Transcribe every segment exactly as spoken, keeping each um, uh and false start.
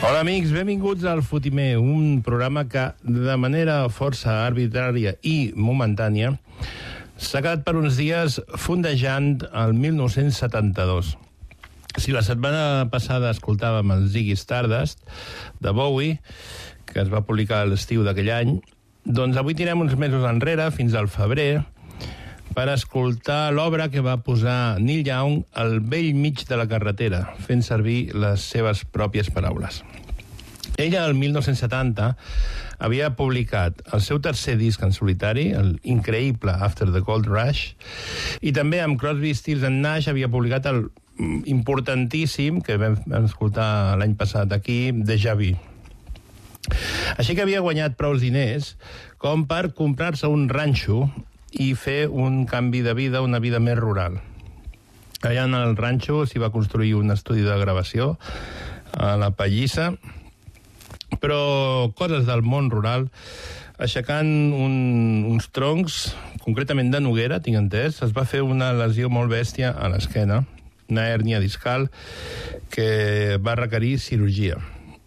Hola amics, benvinguts al Fotimer, un programa que de manera força arbitrària i momentània s'ha quedat per uns dies fondejant el mil nou-cents setanta-dos. Si la setmana passada escoltàvem el Ziggy Stardust de Bowie, que es va publicar a l'estiu d'aquell any, doncs avui tirem uns mesos enrere, fins al febrer, per escoltar l'obra que va posar Neil Young al vell mig de la carretera, fent servir les seves pròpies paraules. Ella, el mil nou-cents setanta, havia publicat el seu tercer disc en solitari, el increïble After the Gold Rush, i també amb Crosby, Stills and Nash havia publicat el importantíssim, que vam escoltar l'any passat aquí, Déjà Vu. Així que havia guanyat prou diners com per comprar-se un ranxo i fer un canvi de vida, una vida més rural. Allà en el ranxo s'hi va construir un estudi de gravació a la Pallissa, però coses del món rural, aixecant un, uns troncs, concretament de noguera, tinc entès, es va fer una lesió molt bèstia a l'esquena, una hèrnia discal que va requerir cirurgia.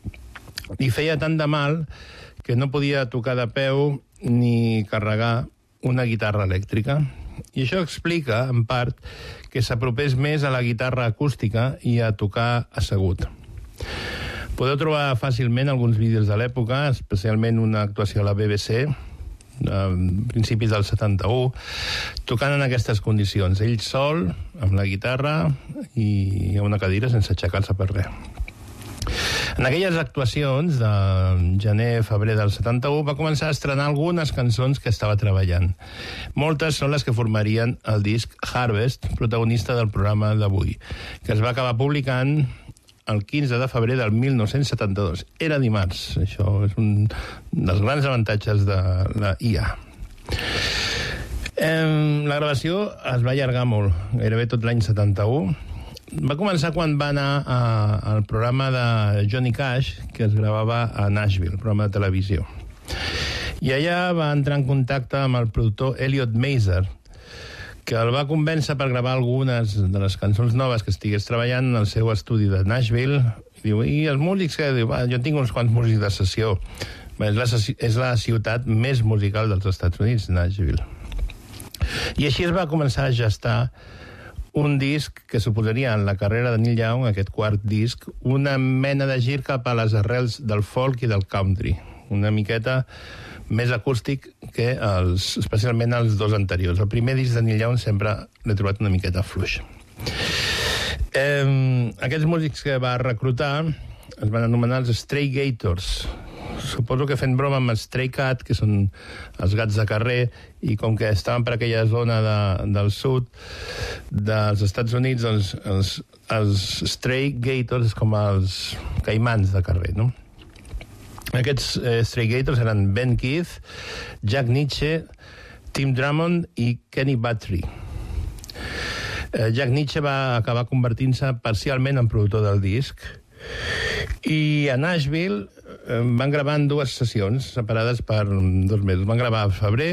I feia tant de mal que no podia tocar de peu ni carregar una guitarra elèctrica. I això explica, en part, que s'apropés més a la guitarra acústica i a tocar assegut. Podeu trobar fàcilment alguns vídeos de l'època, especialment una actuació a la B B C, a principis del setanta-u, tocant en aquestes condicions. Ell sol, amb la guitarra i a una cadira sense aixecar-se per res. En aquelles actuacions de gener-febrer del setanta-u va començar a estrenar algunes cançons que estava treballant. Moltes són les que formarien el disc Harvest, protagonista del programa d'avui, que es va acabar publicant el quinze de febrer del mil nou-cents setanta-dos. Era dimarts. Això és un dels grans avantatges de la I A. La gravació es va allargar molt, gairebé tot l'any setanta-u. Va començar quan va anar a, al programa de Johnny Cash, que es gravava a Nashville, el programa de televisió. I allà va entrar en contacte amb el productor Elliot Mazer, que el va convèncer per gravar algunes de les cançons noves que estigués treballant en el seu estudi de Nashville. I diu, i els músics que diu, jo tinc uns quants músics de sessió. Bé, és, la, és la ciutat més musical dels Estats Units, Nashville. I així es va començar a gestar un disc que suposaria en la carrera de Neil Young, aquest quart disc, una mena de gir cap a les arrels del folk i del country. Una miqueta més acústic que els, especialment els dos anteriors. El primer disc de Neil Young sempre l'he trobat una miqueta fluix. Eh, aquests músics que va reclutar es van anomenar els Stray Gators. Suposo que fent broma amb Stray Cat, que són els gats de carrer, i com que estaven per aquella zona de, del sud dels Estats Units, doncs els, els Stray Gators és com els caimans de carrer, no? Aquests eh, Stray Gators eren Ben Keith, Jack Nitzsche, Tim Drummond i Kenny Battery. Eh, Jack Nitzsche va acabar convertint-se parcialment en productor del disc, i a Nashville eh, van gravar en dues sessions separades per dos mesos. Van gravar a febrer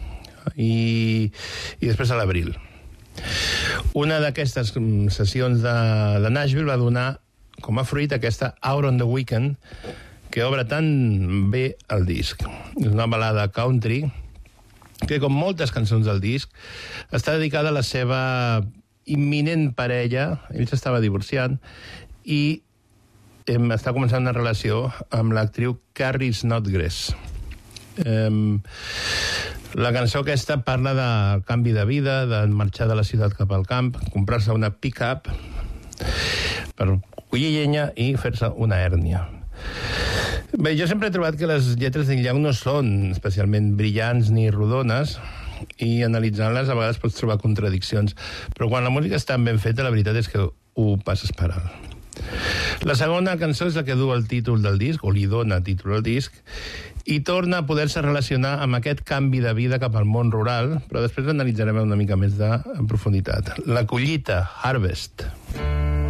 i, i després a l'abril. Una d'aquestes sessions de, de Nashville va donar com a fruit aquesta Out on the Weekend, que obre tan bé el disc. És una balada country que, com moltes cançons del disc, està dedicada a la seva imminent parella. Ell s'estava divorciant i em, està començant una relació amb l'actriu Carrie Snodgrass. Em, la cançó aquesta parla de canvi de vida, de marxar de la ciutat cap al camp, comprar-se una pick-up per collir llenya i fer-se una hèrnia. Bé, jo sempre he trobat que les lletres de Neil Young no són especialment brillants ni rodones, i analitzant-les a vegades pots trobar contradiccions, però quan la música està ben feta, la veritat és que ho passes per alt. La segona cançó és la que du el títol del disc, o li dona títol al disc, i torna a poder-se relacionar amb aquest canvi de vida cap al món rural, però després l'analitzarem una mica més de profunditat. La collita, Harvest.